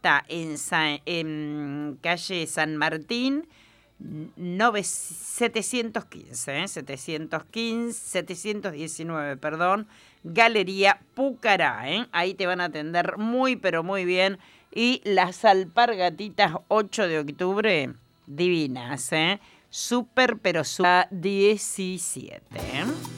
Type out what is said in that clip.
está en calle San Martín, 719, perdón, Galería Pucará, ahí te van a atender muy, pero muy bien. Y las alpargatitas 8 de octubre, divinas, súper, pero súper 17.